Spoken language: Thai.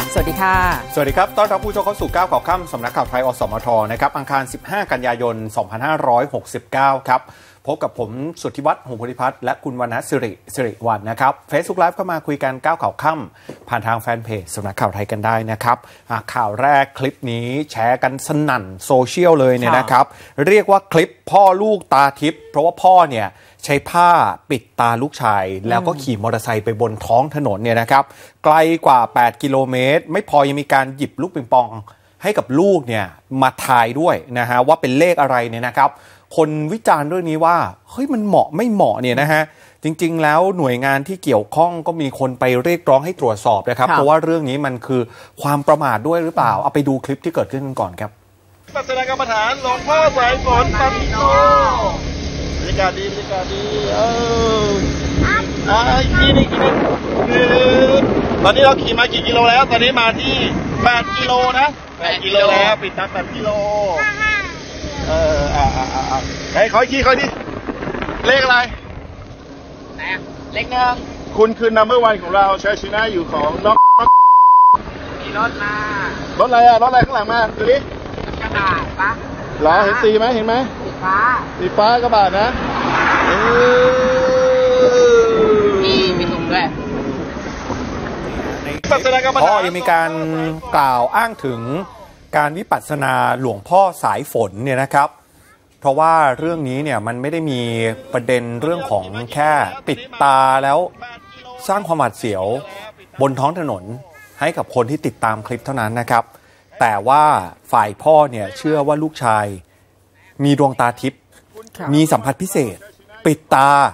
สวัสดีค่ะสวัสดีครับต้อนรับผู้ชมเข้าสู่9ข่าวค่ำสำนักข่าวไทยอสมทนะครับอังคาร15กันยายน2569ครับพบกับผมสุทธิวัฒน์หงส์โพธิพัฒน์และคุณวรรณศิริวัฒน์นะครับ Facebook Live ก็มาคุยกัน9ข่าวค่ำผ่านทางแฟนเพจสำนักข่าวไทยกันได้นะครับข่าวแรกคลิปนี้แชร์กันสนั่นโซเชียลเลยเนี่ยนะครับเรียกว่าคลิปพ่อลูกตาทิพย์เพราะว่าพ่อเนี่ยใช้ผ้าปิดตาลูกชายแล้วก็ขี่มอเตอร์ไซค์ไปบนท้องถนนเนี่ยนะครับไกลกว่า8กิโลเมตรไม่พอยังมีการหยิบลูกปิงปองให้กับลูกเนี่ยมาทายด้วยนะฮะว่าเป็นเลขอะไรเนี่ยนะครับคนวิจารณ์เรื่องนี้ว่าเฮ้ยมันเหมาะไม่เหมาะเนี่ยนะฮะจริงๆแล้วหน่วยงานที่เกี่ยวข้องก็มีคนไปเรียกร้องให้ตรวจสอบนะครับเพราะว่าเรื่องนี้มันคือความประมาทด้วยหรือเปล่าเอาไปดูคลิปที่เกิดขึ้นกันก่อนครับปัสนากรรมฐานหลวงพ่อสายฝนตันโตบรรยากาศดีอีกทีนึงตอนนี้เราขี่มากี่กิโลแล้วตอนนี้มาที่8กิโลนะ8กิโลแล้วปิดตา8กิโลไหนขออีกทีเลขอะไรไหนเลขหนึ่งคุณคือ number 1ของเราใช้ชนะอยู่ของน้องมีรถอะไรรถอะไรข้างหลังมาดูดิกระบะปะเหรอเห็นสีไหมสีฟ้ากระบะนะมีถุงด้วยพ่อยังมีการกล่าวอ้างถึงการวิปัสสนาหลวงพ่อสายฝนเนี่ยนะครับเพราะว่าเรื่องนี้เนี่ยมันไม่ได้มีประเด็นเรื่องของแค่ปิดตาแล้วสร้างความหวาดเสียวบนท้องถนนให้กับคนที่ติดตามคลิปเท่านั้นนะครับแต่ว่าฝ่ายพ่อเนี่ยเชื่อว่าลูกชายมีดวงตาทิพย์มีสัมผัสพิเศษปิดตา